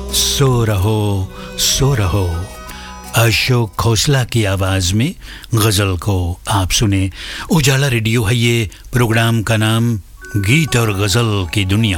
सो रहो अशोक खोसला की आवाज़ में गज़ल को आप सुने। उजाला रेडियो है ये, प्रोग्राम का नाम गीत और गज़ल की दुनिया।